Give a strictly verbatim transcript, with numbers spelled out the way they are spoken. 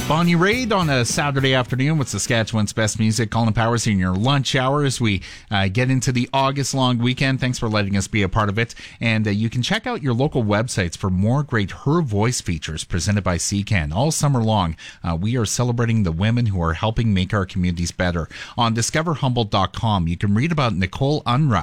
Bonnie Raitt on a Saturday afternoon with Saskatchewan's best music. Colin Powers in your lunch hour as we uh, get into the August long weekend. Thanks for letting us be a part of it. And uh, you can check out your local websites for more great Her Voice features presented by C C A N. All summer long, uh, we are celebrating the women who are helping make our communities better. On discover humboldt dot com, you can read about Nicole Unruh,